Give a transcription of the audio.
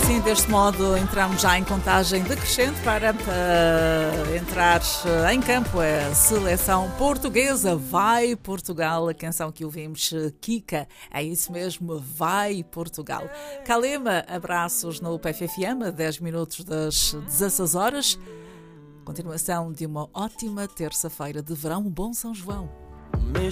assim, deste modo, entramos já em contagem decrescente para entrar em campo a seleção portuguesa. Vai Portugal, a canção que ouvimos, Kika, é isso mesmo, vai Portugal. Kalema, abraços no PFFM, a 10 minutos das 16 horas. Continuação de uma ótima terça-feira de verão, um bom São João.